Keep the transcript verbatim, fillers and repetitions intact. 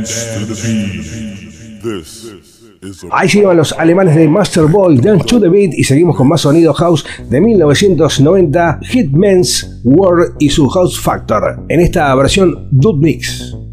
Ahí llevan los alemanes de Master Boy, Dance to the Beat, y seguimos con más sonido house de mil novecientos noventa, Hitman's World y su House Factor, en esta versión Dub Mix.